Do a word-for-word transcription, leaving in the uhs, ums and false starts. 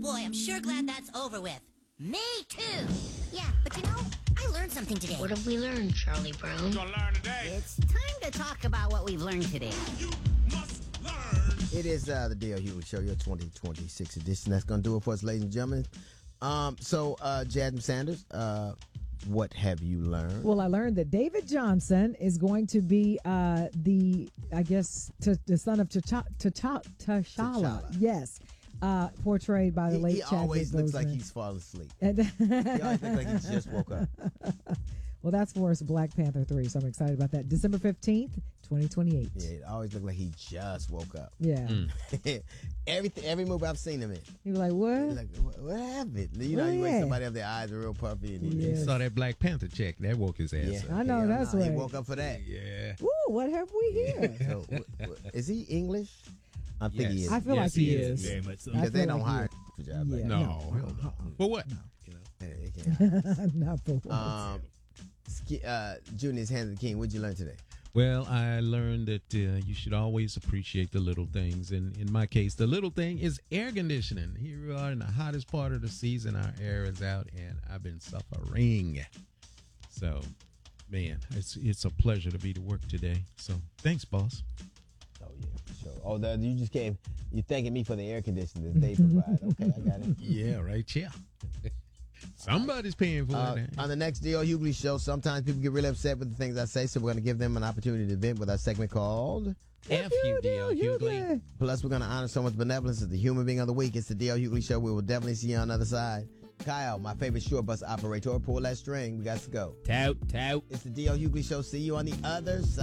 boy, I'm sure glad that's over with. Me too. Yeah, but you know, I learned something today. What have we learned, Charlie Brown? You're gonna learn today. It's time to talk about what we've learned today. You must learn. It is uh, the Dale Hughley Show, your twenty twenty-six edition. That's going to do it for us, ladies and gentlemen. Um, so, uh, Jasmine Sanders, uh, what have you learned? Well, I learned that David Johnson is going to be uh, the, I guess, t- the son of T'Challa. T'Challa. T'Challa. Yes. Uh, portrayed by the he, late he Chadwick always looks Boseman. like he's falling asleep. And He always looks like he just woke up. Well, that's for us Black Panther three, so I'm excited about that. December fifteenth, twenty twenty-eight. Yeah, it always looks like he just woke up. Yeah. Everything, every movie I've seen him in. He was like, what? Like, what, what happened? You know, Where you he wake at? somebody up, their eyes are real puffy. And he, Yeah. He saw that Black Panther check. That woke his ass yeah. up. I know, Hell that's no, right. He woke up for that. Yeah. Ooh, what have we here? So, w- w- is he English? I think he Yes. is. I feel Yes, like he, he is. is. Very much so. I Because they feel don't like he hire is. for jobs like Yeah. No. No, hell no. For what? You know. that. They can't. Not for once. Um, Ski- uh, Junior's Hands of the King. What'd you learn today? Well, I learned that uh, you should always appreciate the little things. And in my case, the little thing is air conditioning. Here we are in the hottest part of the season. Our air is out, and I've been suffering. So, man, it's it's a pleasure to be to work today. So, thanks, boss. Oh yeah, for sure. Oh, the, you just came. You thanking me for the air conditioning that they provide. Okay, I got it. Yeah, right, yeah. Somebody's paying for Uh, it. on the next D L Hughley Show, sometimes people get really upset with the things I say, so we're going to give them an opportunity to vent with our segment called F you, D L Hughley. Plus, we're going to honor someone's benevolence as the human being of the week. It's the D L Hughley Show. We will definitely see you on the other side. Kyle, my favorite short bus operator, pull that string. We got to go. Tout, tout. It's the D L Hughley Show. See you on the other side.